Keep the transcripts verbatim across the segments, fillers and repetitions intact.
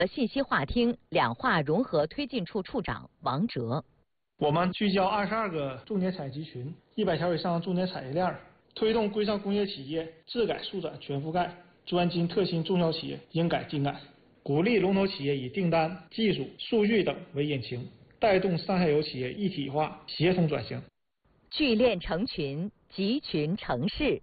信息化厅两化融合推进处处长王哲。 我们聚焦二十二个重点采集群、一百条以上重点产业链，推动规上工业企业质改速转全覆盖，专精特新中小企业应改尽改，鼓励龙头企业以订单、技术、数据等为引擎，带动上下游企业一体化协同转型。 聚链成群，集群成市。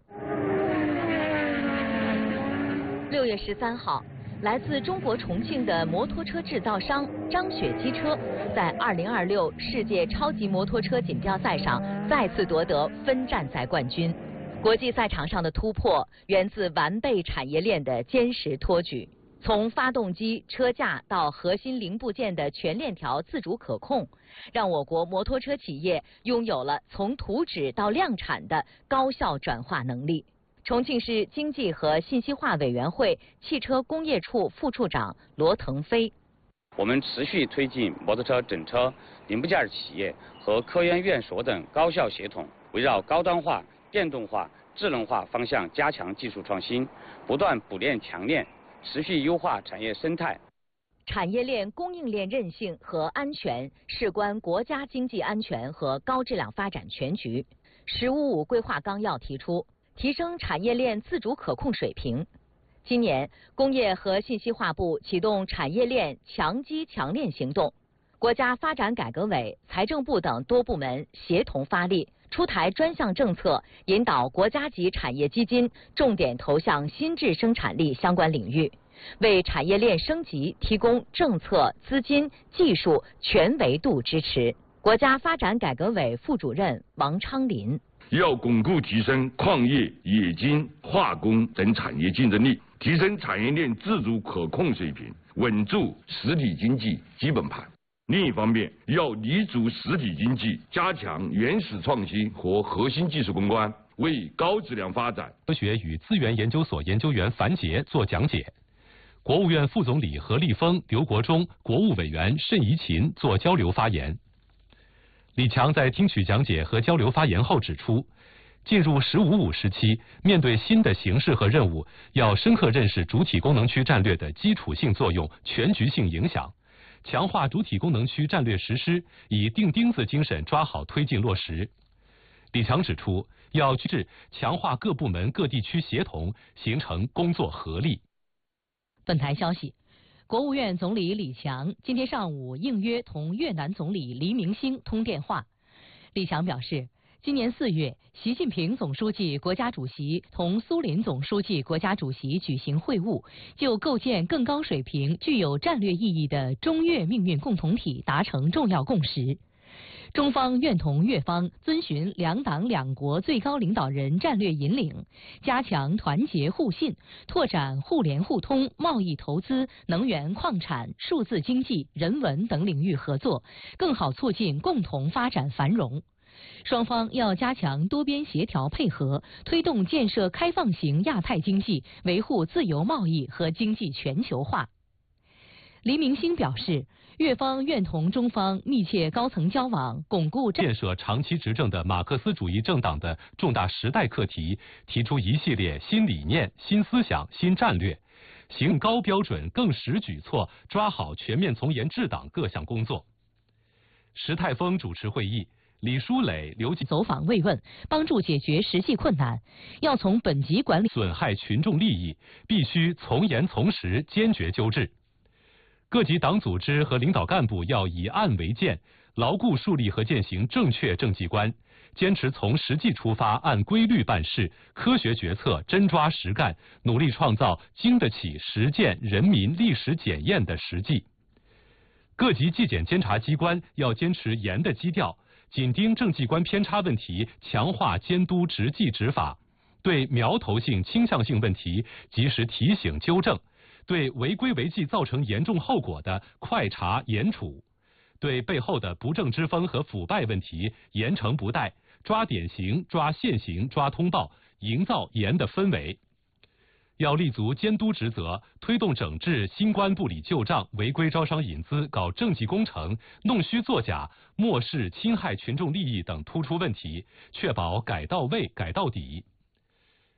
六月十三号。来自中国重庆的摩托车制造商张雪机车，在二零二六世界超级摩托车锦标赛上再次夺得分站赛冠军。国际赛场上的突破源自完备产业链的坚实托举，从发动机、车架到核心零部件的全链条自主可控，让我国摩托车企业拥有了从图纸到量产的高效转化能力。重庆市经济和信息化委员会汽车工业处副处长罗腾飞： 我们持续推进摩托车整车零部件企业和科研院所等高效协同，围绕高端化、电动化、智能化方向加强技术创新，不断补链强链，持续优化产业生态。 产业链供应链韧性和安全事关国家经济安全和高质量发展全局。“十五五”规划纲要提出，提升产业链自主可控水平。今年，工业和信息化部启动产业链强基强链行动，国家发展改革委、财政部等多部门协同发力，出台专项政策，引导国家级产业基金重点投向新质生产力相关领域，为产业链升级提供政策、资金、技术全维度支持。国家发展改革委副主任王昌林。 要巩固提升矿业、冶金、化工等产业竞争力，提升产业链自主可控水平，稳住实体经济基本盘。另一方面，要立足实体经济，加强原始创新和核心技术攻关，为高质量发展。 科学与资源研究所研究员樊杰做讲解，国务院副总理何立峰、刘国中、国务委员谌贻琴做交流发言。李强在听取讲解和交流发言后指出，进入“十五五”时期，面对新的形势和任务，要深刻认识主体功能区战略的基础性作用、全局性影响，强化主体功能区战略实施，以钉钉子精神抓好推进落实。李强指出，要聚智强化各部门各地区协同，形成工作合力。 本台消息，国务院总理李强今天上午应约同越南总理黎明星通电话。李强表示，今年四月，习近平总书记、国家主席同苏林总书记、国家主席举行会晤，就构建更高水平、具有战略意义的中越命运共同体达成重要共识。中方愿同越方遵循两党两国最高领导人战略引领，加强团结互信，拓展互联互通、贸易投资、能源矿产、数字经济、人文等领域合作，更好促进共同发展繁荣。双方要加强多边协调配合，推动建设开放型亚太经济，维护自由贸易和经济全球化。黎明星表示，越方愿同中方密切高层交往，巩固建设长期执政的马克思主义政党的重大时代课题，提出一系列新理念、新思想、新战略，行高标准、更实举措，抓好全面从严治党各项工作。石泰峰主持会议，李书磊、刘继走访慰问，帮助解决实际困难。要从本级管理损害群众利益，必须从严从实，坚决纠治。各级党组织和领导干部要以案为鉴，牢固树立和践行正确政绩观，坚持从实际出发，按规律办事，科学决策，真抓实干，努力创造经得起实践、人民历史检验的实际。各级纪检监察机关要坚持严的基调，紧盯政绩观偏差问题，强化监督执纪执法，对苗头性、倾向性问题及时提醒纠正，对违规违纪造成严重后果的快查严处，对背后的不正之风和腐败问题严惩不贷，抓典型、抓现行、抓通报，营造严的氛围。要立足监督职责，推动整治新官不理旧账、违规招商引资、搞政绩工程、弄虚作假、漠视侵害群众利益等突出问题，确保改到位、改到底。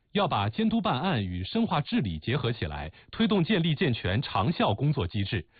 要把监督办案与深化治理结合起来，推动建立健全长效工作机制，